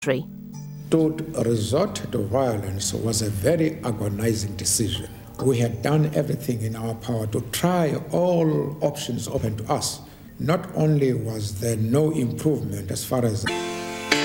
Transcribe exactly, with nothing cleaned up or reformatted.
To resort to violence was a very agonizing decision. We had done everything in our power to try all options open to us. Not only was there no improvement as far as